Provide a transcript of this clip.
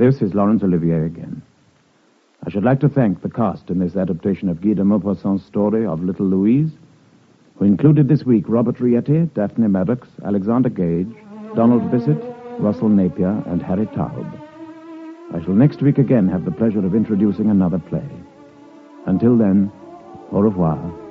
This is Laurence Olivier again. I should like to thank the cast in this adaptation of Guy de Maupassant's story of Little Louise, who included this week Robert Rietti, Daphne Maddox, Alexander Gage, Donald Bissett, Russell Napier, and Harry Taub. I shall next week again have the pleasure of introducing another play. Until then, au revoir.